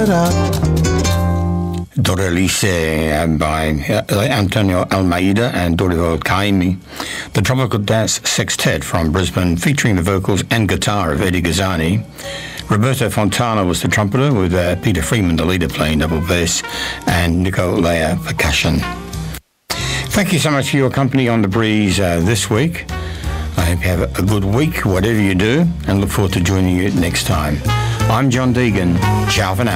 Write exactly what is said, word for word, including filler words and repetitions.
Doralice by Antonio Almeida and Dorival Caymmi. The Tropical Dance Sextet from Brisbane, featuring the vocals and guitar of Eddie Gazzani. Roberto Fontana was the trumpeter, with uh, Peter Freeman, the leader, playing double bass, and Nico Lea percussion. Thank you so much for your company on The Breeze uh, this week. I hope you have a good week, whatever you do, and look forward to joining you next time. I'm John Deegan. Ciao for now.